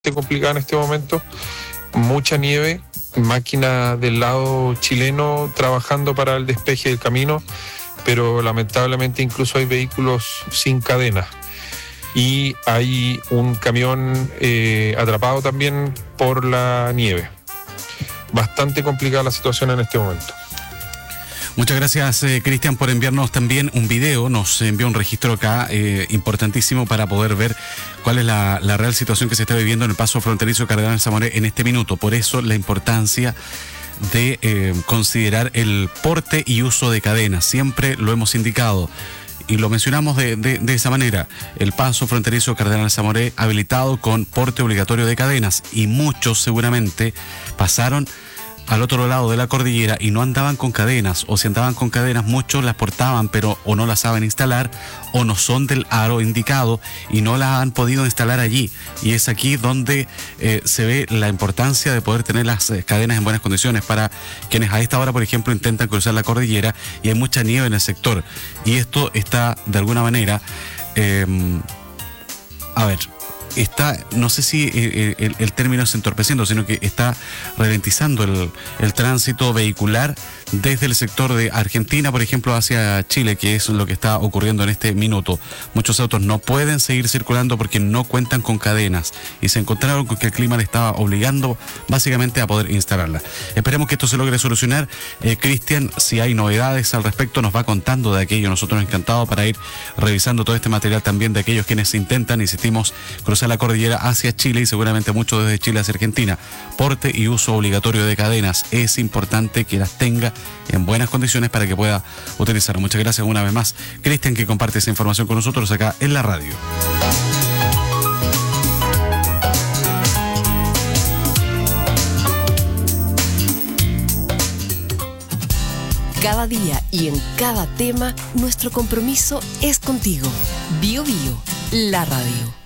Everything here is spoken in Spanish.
complicada en este momento, mucha nieve, máquina del lado chileno trabajando para el despeje del camino, pero lamentablemente incluso hay vehículos sin cadenas y hay un camión atrapado también por la nieve. Bastante complicada la situación en este momento. Muchas gracias, Cristian, por enviarnos también un video. Nos envió un registro acá importantísimo para poder ver cuál es la real situación que se está viviendo en el paso fronterizo Cardenal Zamoré en este minuto. Por eso la importancia de considerar el porte y uso de cadenas. Siempre lo hemos indicado y lo mencionamos de esa manera. El paso fronterizo Cardenal Zamoré habilitado con porte obligatorio de cadenas, y muchos seguramente pasaron al otro lado de la cordillera y no andaban con cadenas, o si andaban con cadenas muchos las portaban pero o no las saben instalar o no son del aro indicado y no las han podido instalar allí, y es aquí donde se ve la importancia de poder tener las cadenas en buenas condiciones para quienes a esta hora, por ejemplo, intentan cruzar la cordillera y hay mucha nieve en el sector, y esto está de alguna manera está, no sé si el término es entorpeciendo, sino que está ralentizando el tránsito vehicular desde el sector de Argentina, por ejemplo, hacia Chile, que es lo que está ocurriendo en este minuto. Muchos autos no pueden seguir circulando porque no cuentan con cadenas y se encontraron con que el clima les estaba obligando básicamente a poder instalarlas. Esperemos que esto se logre solucionar. Cristian, si hay novedades al respecto, nos va contando de aquello. Nosotros encantados para ir revisando todo este material también de aquellos quienes intentan, insistimos, cruzar la cordillera hacia Chile, y seguramente muchos desde Chile hacia Argentina. Porte y uso obligatorio de cadenas. Es importante que las tenga en buenas condiciones para que pueda utilizar. Muchas gracias una vez más, Cristian, que comparte esa información con nosotros acá en la radio. Cada día y en cada tema, nuestro compromiso es contigo. Bio Bio, la radio.